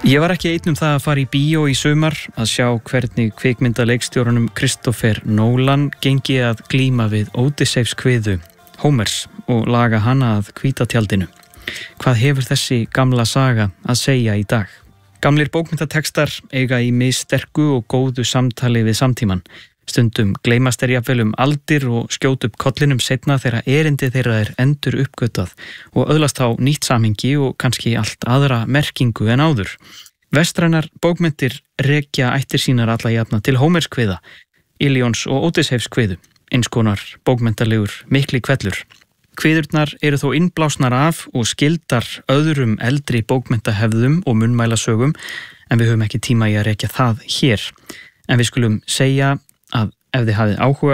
Ég var ekki einn það að fara í bíó í sumar að sjá hvernig kvikmyndaleikstjóranum Christopher Nolan gengi að glíma við Ódysseifskviðu Hómers og laga hana að hvíta tjaldinu. Hvað hefur þessi gamla saga að segja í dag? Gamlir bókmyndatekstar eiga í missterku og góðu samtali við samtíman. Stundum gleymast jafnvel aldir og skjót upp kollinum seinna þegar erindi þeirra endur uppgötvað og öðlast á nýtt samhengi og kannski allt aðra merkingu en áður. Vestrænar bókmyndir rekja ættir sínar alla jafna til Hómerskviða, Ilíons og Ódysseifskviðu, eins konar bókmyndalegur mikli hvellur. Kviðurnar eru þó innblásnar af og skildar öðrum eldri bókmyndahefðum og munnmælasögum, en við höfum ekki tíma í að rekja það hér. En við skulum segja að ef þið hafið áhuga